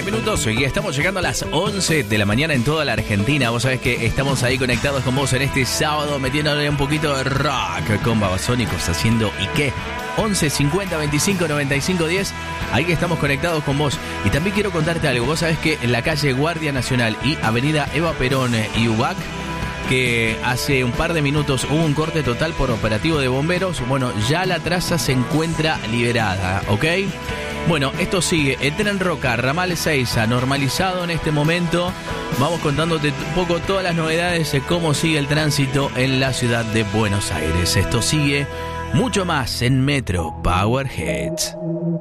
20 minutos y estamos llegando a las 11 de la mañana en toda la Argentina. Vos sabés que estamos ahí conectados con vos en este sábado, metiéndole un poquito de rock con Babasónicos haciendo ¿y qué? 11 50 25 95 10. Ahí que estamos conectados con vos. Y también quiero contarte algo. Vos sabés que en la calle Guardia Nacional y Avenida Eva Perón y UBAC, que hace un par de minutos hubo un corte total por operativo de bomberos. Bueno, ya la traza se encuentra liberada, ¿ok? Bueno, esto sigue. El Tren Roca, ramal Ezeiza, normalizado en este momento. Vamos contándote un poco todas las novedades de cómo sigue el tránsito en la ciudad de Buenos Aires. Esto sigue mucho más en Metro Power Hits.